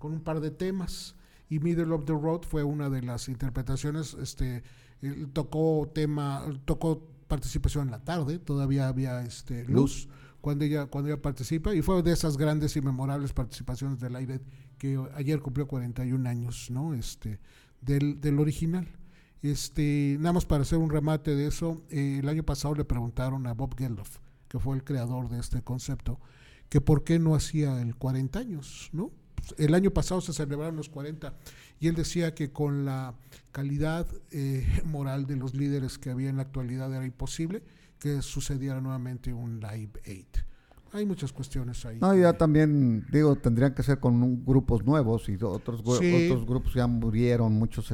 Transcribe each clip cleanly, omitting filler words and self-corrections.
con un par de temas. Y Middle of the Road fue una de las interpretaciones. Él tocó participación en la tarde, todavía había luz cuando ella participa, y fue de esas grandes y memorables participaciones de Live Aid, que ayer cumplió 41 años, ¿no? Del original. Nada más para hacer un remate de eso, el año pasado le preguntaron a Bob Geldof, que fue el creador de este concepto, que por qué no hacía el 40 años, ¿no? El año pasado se celebraron los 40 y él decía que con la calidad moral de los líderes que había en la actualidad era imposible que sucediera nuevamente un Live Aid. Hay muchas cuestiones ahí. No, ya también, tendrían que ser con grupos nuevos y otros grupos ya murieron, muchos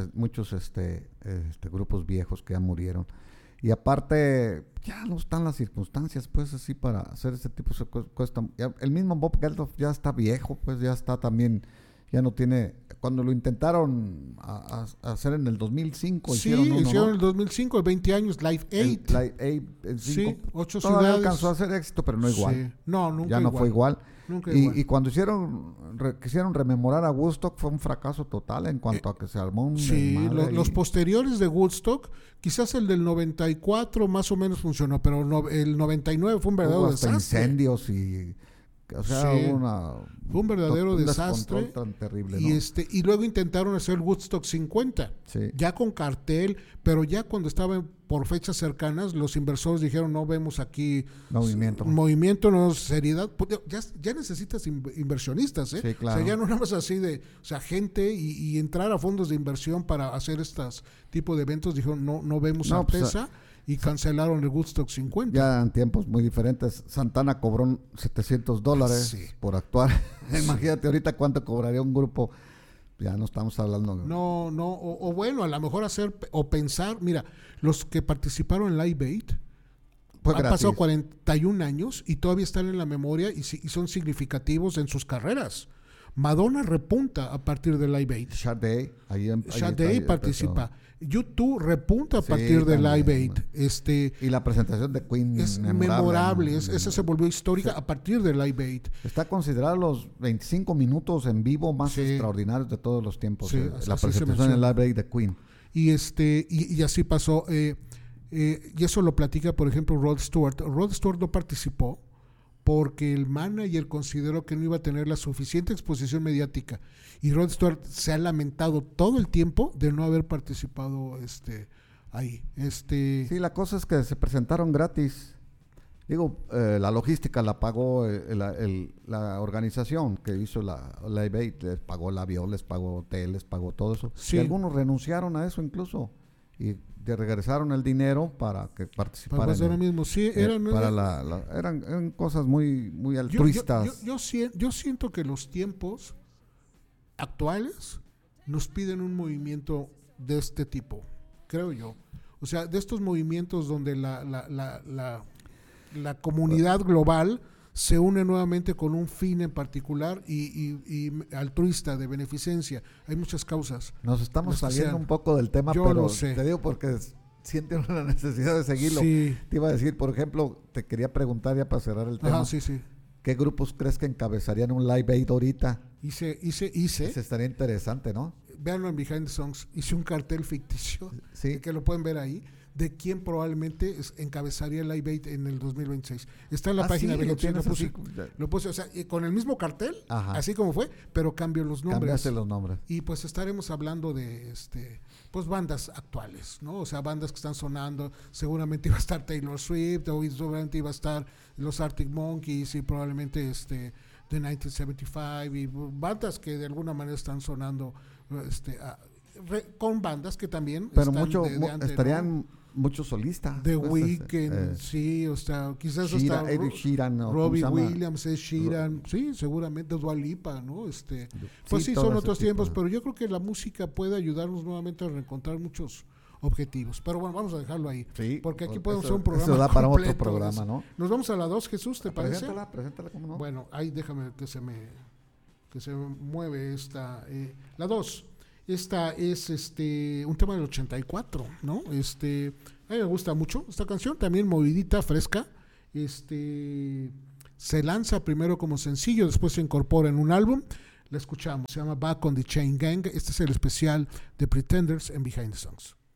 grupos viejos que ya murieron. Y aparte, ya no están las circunstancias, pues, así para hacer este tipo de cosas. El mismo Bob Geldof ya está viejo, pues, ya está también, ya no tiene... Cuando lo intentaron hacer en el 2005, hicieron el 2005, el 20 años, Live Aid. Live Aid, sí, 8 todavía ciudades. alcanzó a hacer éxito, pero no igual. Sí. No, nunca ya no igual. fue igual. Nunca igual. Y cuando quisieron rememorar a Woodstock, fue un fracaso total en cuanto a que se armó un... los posteriores de Woodstock, quizás el del 94 más o menos funcionó, pero el 99 fue un verdadero desastre. Incendios y... O sea, fue un verdadero desastre tan terrible, ¿no? Y luego intentaron hacer Woodstock 50, ya con cartel, pero ya cuando estaban por fechas cercanas, los inversores dijeron, no vemos aquí movimiento, no seriedad. Ya necesitas inversionistas, Sí, claro. O sea, ya no nada más así gente y entrar a fondos de inversión para hacer estos tipo de eventos, dijeron, no vemos certeza. Y cancelaron el Woodstock 50. Ya en tiempos muy diferentes. Santana cobró $700 por actuar. Imagínate ahorita cuánto cobraría un grupo. Ya no estamos hablando. O bueno, a lo mejor hacer o pensar, mira, los que participaron en Live Aid han pasado 41 años y todavía están en la memoria y son significativos en sus carreras. Madonna repunta a partir de Live Aid. Sade participa. U2 repunta a partir de Live Aid. Y la presentación de Queen es memorable. Esa se volvió histórica a partir de Live Aid. Está considerado los 25 minutos en vivo más extraordinarios de todos los tiempos. La presentación en Live Aid de Queen. Y así pasó. Y eso lo platica, por ejemplo, Rod Stewart. Rod Stewart no participó porque el manager consideró que no iba a tener la suficiente exposición mediática. Y Rod Stewart se ha lamentado todo el tiempo de no haber participado ahí. Sí, la cosa es que se presentaron gratis. La logística la pagó la organización que hizo la Live Aid, les pagó el avión, les pagó hotel, les pagó todo eso. Sí. Y algunos renunciaron a eso incluso. Y regresaron el dinero para que participaran. Para hacer lo mismo. Sí, eran cosas muy, muy altruistas. Yo siento que los tiempos actuales nos piden un movimiento de este tipo, creo yo. O sea, de estos movimientos donde la comunidad global se une nuevamente con un fin en particular y altruista, de beneficencia. Hay muchas causas. Nos estamos saliendo un poco del tema, yo pero lo sé. Te digo porque sienten una necesidad de seguirlo. Sí. Te iba a decir, por ejemplo, te quería preguntar ya para cerrar el tema. Ajá, sí. ¿Qué grupos crees que encabezarían un Live Aid ahorita? Hice. Ese estaría interesante, ¿no? Véanlo en Behind the Songs. Hice un cartel ficticio, que lo pueden ver ahí, de quién probablemente encabezaría el Live Aid en el 2026. Está en la página de lo puse, o sea, con el mismo cartel, así como fue, pero cambio los nombres. Cambiaste los nombres. Y pues estaremos hablando de pues bandas actuales, ¿no? O sea, bandas que están sonando. Seguramente iba a estar Taylor Swift, o seguramente iba a estar los Arctic Monkeys y probablemente The 1975 y bandas que de alguna manera están sonando con bandas que también pero están estarían, ¿no? Muchos solistas. The Weeknd, sí, o sea, quizás hasta Ed Sheeran, Robbie Williams, Ed Sheeran, sí, seguramente Dua Lipa, ¿no? Pues sí, son otros tiempos, pero yo creo que la música puede ayudarnos nuevamente a reencontrar muchos objetivos. Pero bueno, vamos a dejarlo ahí, porque aquí podemos hacer un programa. Eso da para otro programa, ¿no? Nos vamos a la 2, Jesús, ¿te parece? Preséntala, ¿cómo no? Bueno, ahí déjame que se mueve esta. La 2. Esta es un tema del 84, ¿no? A mí me gusta mucho esta canción, también movidita, fresca. Se lanza primero como sencillo, después se incorpora en un álbum. La escuchamos, se llama Back on the Chain Gang. Este es el especial de Pretenders en Behind the Songs.